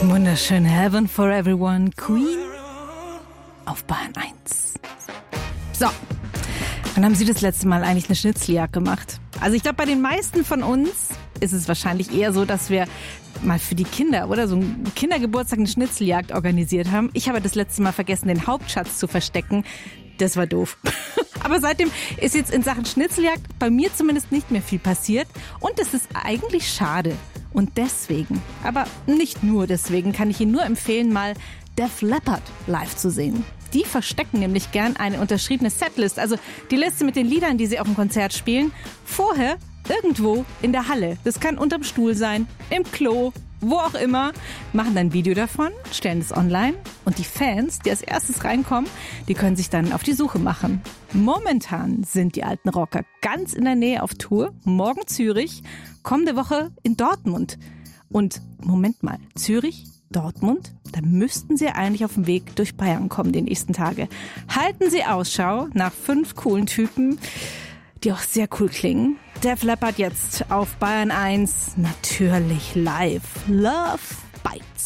Wunderschön. Heaven for Everyone, Queen auf Bayern 1. So, wann haben Sie das letzte Mal eigentlich eine Schnitzeljagd gemacht? Also ich glaube, bei den meisten von uns ist es wahrscheinlich eher so, dass wir mal für die Kinder oder so einen Kindergeburtstag eine Schnitzeljagd organisiert haben. Ich habe das letzte Mal vergessen, den Hauptschatz zu verstecken. Das war doof. Aber seitdem ist jetzt in Sachen Schnitzeljagd bei mir zumindest nicht mehr viel passiert. Und das ist eigentlich schade. Und deswegen, aber nicht nur deswegen, kann ich Ihnen nur empfehlen, mal Def Leppard live zu sehen. Die verstecken nämlich gern eine unterschriebene Setlist, also die Liste mit den Liedern, die sie auf dem Konzert spielen, vorher irgendwo in der Halle. Das kann unterm Stuhl sein, im Klo, wo auch immer. Machen dann ein Video davon, stellen es online und die Fans, die als erstes reinkommen, die können sich dann auf die Suche machen. Momentan sind die alten Rocker ganz in der Nähe auf Tour. Morgen Zürich, kommende Woche in Dortmund. Und Moment mal, Zürich, Dortmund? Da müssten Sie eigentlich auf dem Weg durch Bayern kommen die nächsten Tage. Halten Sie Ausschau nach 5 coolen Typen, die auch sehr cool klingen. Def Leppard jetzt auf Bayern 1, natürlich live. Love Bites.